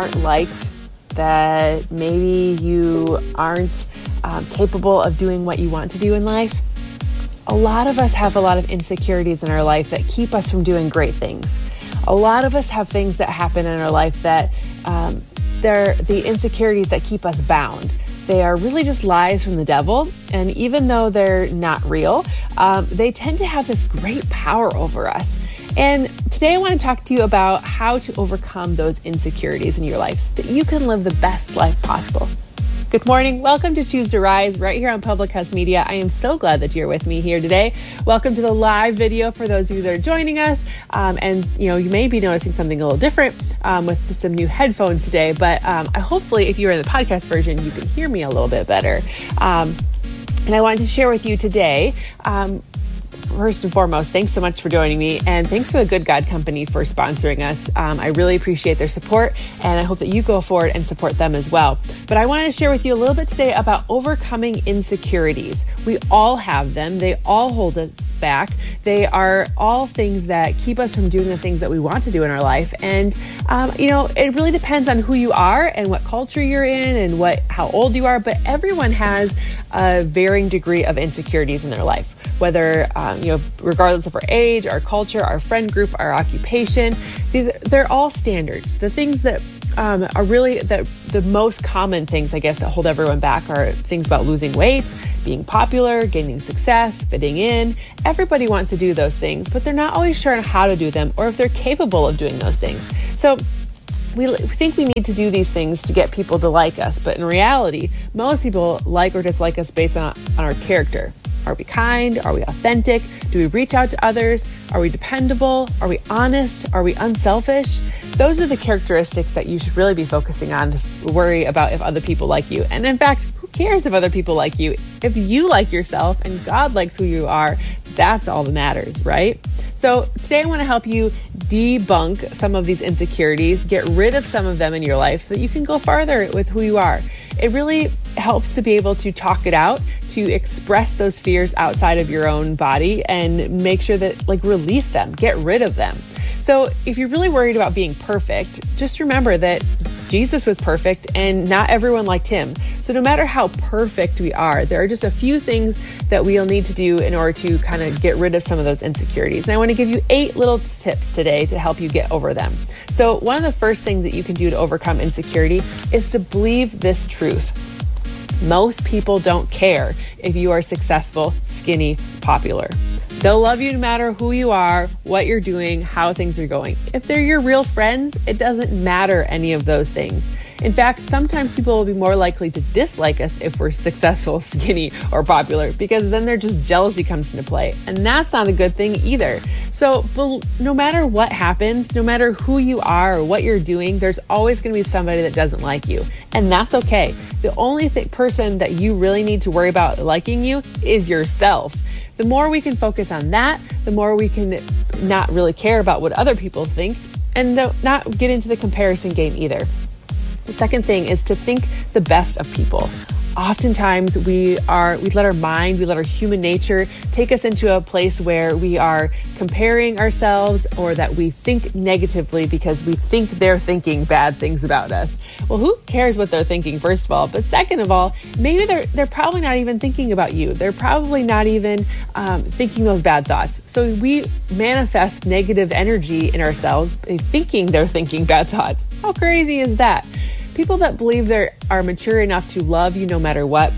aren't liked, that maybe you aren't capable of doing what you want to do in life. A lot of us have a lot of insecurities in our life that keep us from doing great things. A lot of us have things that happen in our life that they're the insecurities that keep us bound. They are really just lies from the devil. And even though they're not real, they tend to have this great power over us. And today I want to talk to you about how to overcome those insecurities in your life so that you can live the best life possible. Good morning. Welcome to Choose to Rise right here on Public House Media. I am so glad that you're with me here today. Welcome to the live video for those of you that are joining us. And you may be noticing something a little different with some new headphones today, but hopefully if you're in the podcast version, you can hear me a little bit better. And I wanted to share with you today, first and foremost, thanks so much for joining me, and thanks for the Good God Company for sponsoring us. I really appreciate their support, and I hope that you go forward and support them as well. But I wanted to share with you a little bit today about overcoming insecurities. We all have them. They all hold us back. They are all things that keep us from doing the things that we want to do in our life. And, it really depends on who you are and what culture you're in and how old you are, but everyone has a varying degree of insecurities in their life. Whether, regardless of our age, our culture, our friend group, our occupation, they're all standards. The things that are really the most common things, I guess, that hold everyone back are things about losing weight, being popular, gaining success, fitting in. Everybody wants to do those things, but they're not always sure on how to do them or if they're capable of doing those things. So we think we need to do these things to get people to like us, but in reality, most people like or dislike us based on our character. Are we kind? Are we authentic? Do we reach out to others? Are we dependable? Are we honest? Are we unselfish? Those are the characteristics that you should really be focusing on to worry about if other people like you. And in fact, who cares if other people like you? If you like yourself and God likes who you are, that's all that matters, right? So today I want to help you debunk some of these insecurities, get rid of some of them in your life so that you can go farther with who you are. It really helps to be able to talk it out, to express those fears outside of your own body and make sure that release them, get rid of them. So if you're really worried about being perfect, just remember that Jesus was perfect and not everyone liked him. So no matter how perfect we are, there are just a few things that we'll need to do in order to kind of get rid of some of those insecurities. And I want to give you 8 little tips today to help you get over them. So one of the first things that you can do to overcome insecurity is to believe this truth. Most people don't care if you are successful, skinny, popular. They'll love you no matter who you are, what you're doing, how things are going. If they're your real friends, it doesn't matter any of those things. In fact, sometimes people will be more likely to dislike us if we're successful, skinny, or popular, because then they're just jealousy comes into play. And that's not a good thing either. So no matter what happens, no matter who you are or what you're doing, there's always going to be somebody that doesn't like you. And that's okay. The only person that you really need to worry about liking you is yourself. The more we can focus on that, the more we can not really care about what other people think and not get into the comparison game either. The second thing is to think the best of people. Oftentimes we let our mind, we let our human nature take us into a place where we are comparing ourselves or that we think negatively because we think they're thinking bad things about us. Well, who cares what they're thinking, first of all? But second of all, maybe they're probably not even thinking about you. They're probably not even thinking those bad thoughts. So we manifest negative energy in ourselves by thinking they're thinking bad thoughts. How crazy is that? People that believe they are mature enough to love you no matter what,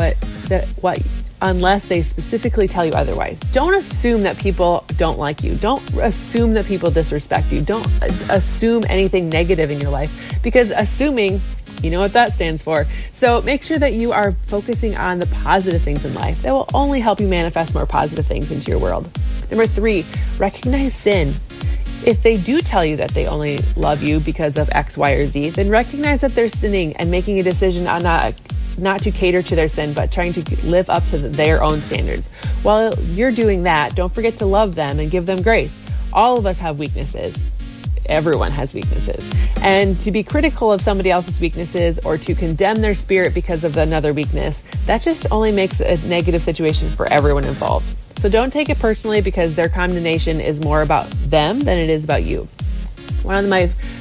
unless they specifically tell you otherwise. Don't assume that people don't like you. Don't assume that people disrespect you. Don't assume anything negative in your life, because assuming, you know what that stands for. So make sure that you are focusing on the positive things in life. That will only help you manifest more positive things into your world. Number 3, recognize sin. If they do tell you that they only love you because of X, Y, or Z, then recognize that they're sinning and making a decision on not to cater to their sin, but trying to live up to their own standards. While you're doing that, don't forget to love them and give them grace. All of us have weaknesses. Everyone has weaknesses. And to be critical of somebody else's weaknesses or to condemn their spirit because of another weakness, that just only makes a negative situation for everyone involved. So don't take it personally because their condemnation is more about them than it is about you. One of my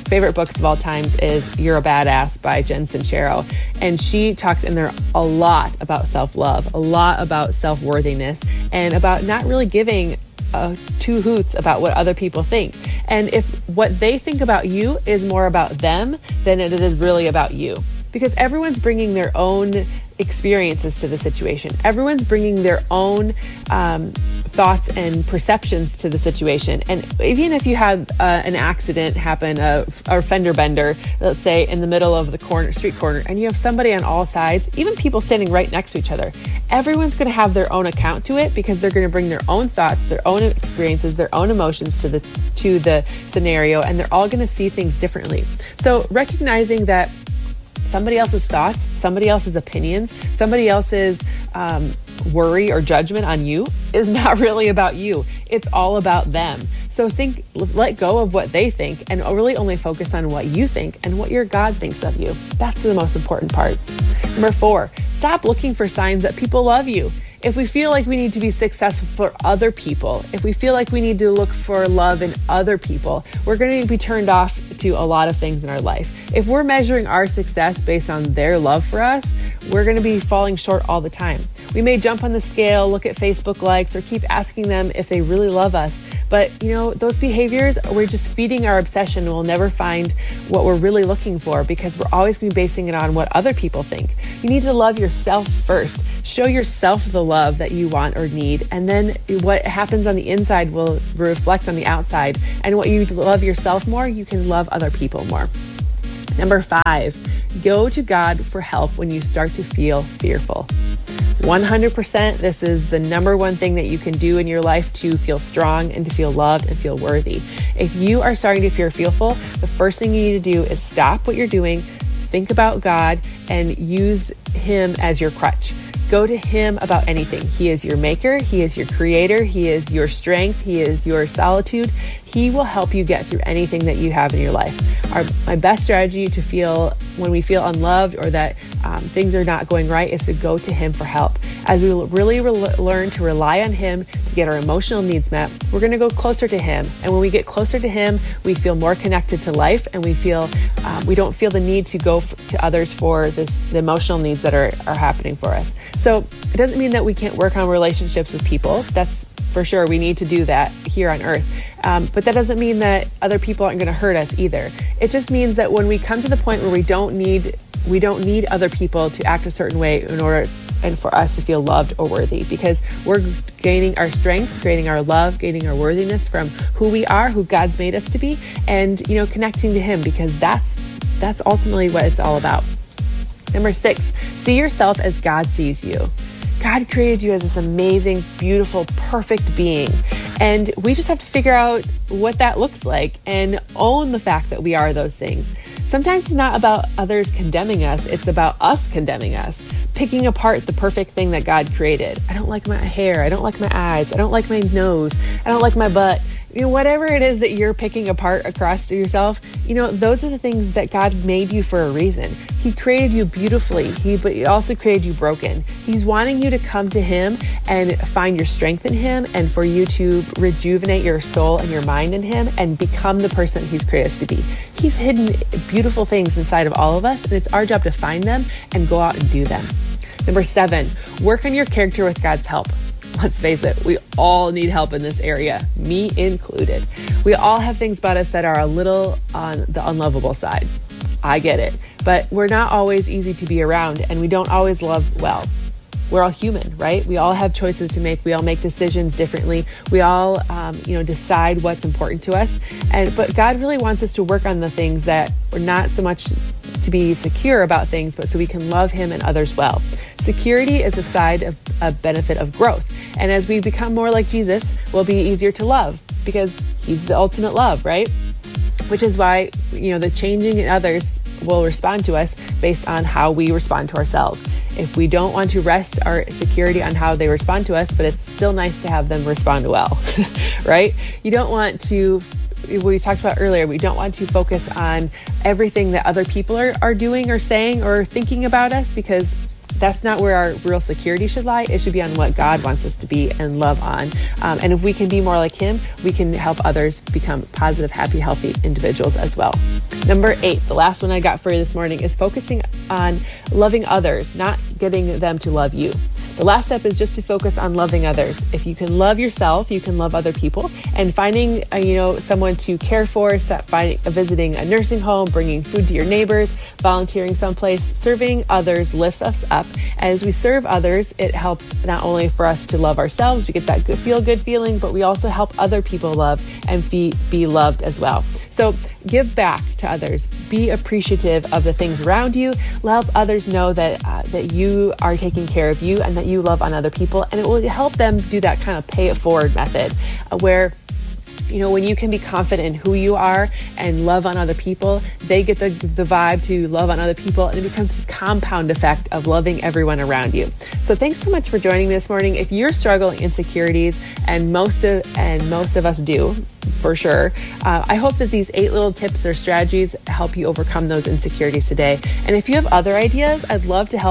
favorite books of all times is You're a Badass by Jen Sincero. And she talks in there a lot about self-love, a lot about self-worthiness, and about not really giving two hoots about what other people think. And if what they think about you is more about them than it is really about you. Because everyone's bringing their own experiences to the situation. Everyone's bringing their own thoughts and perceptions to the situation. And even if you had an accident happen, or fender bender, let's say in the middle of the street corner, and you have somebody on all sides, even people standing right next to each other, everyone's going to have their own account to it because they're going to bring their own thoughts, their own experiences, their own emotions to the scenario, and they're all going to see things differently. So recognizing that somebody else's thoughts, somebody else's opinions, somebody else's worry or judgment on you is not really about you. It's all about them. So let go of what they think and really only focus on what you think and what your God thinks of you. That's the most important parts. Number 4, stop looking for signs that people love you. If we feel like we need to be successful for other people, if we feel like we need to look for love in other people, we're going to be turned off to a lot of things in our life. If we're measuring our success based on their love for us, we're going to be falling short all the time. We may jump on the scale, look at Facebook likes, or keep asking them if they really love us. But, those behaviors, we're just feeding our obsession. We'll never find what we're really looking for because we're always going to be basing it on what other people think. You need to love yourself first. Show yourself the love that you want or need. And then what happens on the inside will reflect on the outside. And what you love yourself more, you can love other people more. Number 5, go to God for help when you start to feel fearful. 100%, this is the number one thing that you can do in your life to feel strong and to feel loved and feel worthy. If you are starting to feel fearful, the first thing you need to do is stop what you're doing, think about God, and use Him as your crutch. Go to Him about anything. He is your maker. He is your creator. He is your strength. He is your solitude. He will help you get through anything that you have in your life. My best strategy to feel when we feel unloved or that things are not going right is to go to Him for help. As we really learn to rely on Him to get our emotional needs met, we're going to go closer to Him. And when we get closer to Him, we feel more connected to life, and we don't feel the need to go to others for the emotional needs that are happening for us. So it doesn't mean that we can't work on relationships with people. That's for sure. We need to do that here on earth. But that doesn't mean that other people aren't going to hurt us either. It just means that when we come to the point where we don't need other people to act a certain way in order and for us to feel loved or worthy, because we're gaining our strength, gaining our love, gaining our worthiness from who we are, who God's made us to be, and connecting to Him, because that's ultimately what it's all about. Number 6, see yourself as God sees you. God created you as this amazing, beautiful, perfect being. And we just have to figure out what that looks like and own the fact that we are those things. Sometimes it's not about others condemning us. It's about us condemning us, picking apart the perfect thing that God created. I don't like my hair. I don't like my eyes. I don't like my nose. I don't like my butt. Whatever it is that you're picking apart across to yourself, those are the things that God made you for a reason. He created you beautifully, but He also created you broken. He's wanting you to come to Him and find your strength in Him, and for you to rejuvenate your soul and your mind in Him and become the person that He's created us to be. He's hidden beautiful things inside of all of us, and it's our job to find them and go out and do them. Number 7, work on your character with God's help. Let's face it, we all need help in this area, me included. We all have things about us that are a little on the unlovable side. I get it, but we're not always easy to be around, and we don't always love well. We're all human, right? We all have choices to make. We all make decisions differently. We all, decide what's important to us. But God really wants us to work on the things that we're not so much to be secure about things, but so we can love Him and others well. Security is a benefit of growth. And as we become more like Jesus, we'll be easier to love because He's the ultimate love, right? Which is why, the changing in others will respond to us based on how we respond to ourselves. If we don't want to rest our security on how they respond to us, but it's still nice to have them respond well, right? You don't want to, we talked about earlier, we don't want to focus on everything that other people are doing or saying or thinking about us, because that's not where our real security should lie. It should be on what God wants us to be and love on. And if we can be more like Him, we can help others become positive, happy, healthy individuals as well. Number 8, the last one I got for you this morning, is focusing on loving others, not getting them to love you. The last step is just to focus on loving others. If you can love yourself, you can love other people. And finding, someone to care for, visiting a nursing home, bringing food to your neighbors, volunteering someplace, serving others lifts us up. As we serve others, it helps not only for us to love ourselves, we get that good feeling, but we also help other people love and be loved as well. So give back to others. Be appreciative of the things around you. Let others know that you are taking care of you and that you love on other people. And it will help them do that kind of pay it forward method where, when you can be confident in who you are and love on other people, they get the vibe to love on other people, and it becomes this compound effect of loving everyone around you. So thanks so much for joining me this morning. If you're struggling insecurities, and most of us do, for sure, I hope that these 8 little tips or strategies help you overcome those insecurities today. And if you have other ideas, I'd love to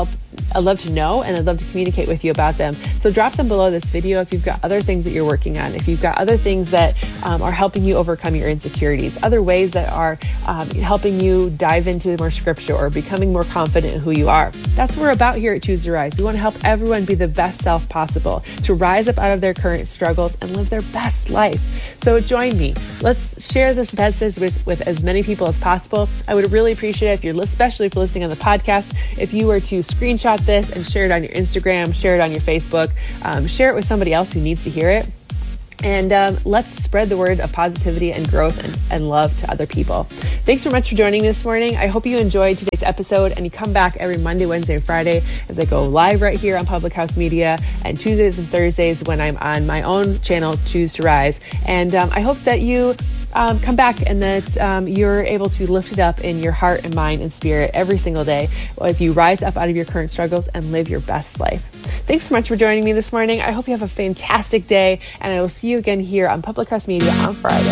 know, and I'd love to communicate with you about them. So drop them below this video if you've got other things that you're working on, if you've got other things that are helping you overcome your insecurities, other ways that are helping you dive into more scripture or becoming more confident in who you are. That's what we're about here at Choose to Rise. We want to help everyone be the best self possible, to rise up out of their current struggles and live their best life. So join me. Let's share this message with as many people as possible. I would really appreciate it especially if you're listening on the podcast, if you were to screenshot this and share it on your Instagram, share it on your Facebook, share it with somebody else who needs to hear it. And let's spread the word of positivity and growth and love to other people. Thanks so much for joining me this morning. I hope you enjoyed today's episode, and you come back every Monday, Wednesday, and Friday as I go live right here on Public House Media, and Tuesdays and Thursdays when I'm on my own channel, Choose to Rise. And I hope that you come back and that you're able to be lifted up in your heart and mind and spirit every single day as you rise up out of your current struggles and live your best life. Thanks so much for joining me this morning. I hope you have a fantastic day, and I will see you again here on Public House Media on Friday.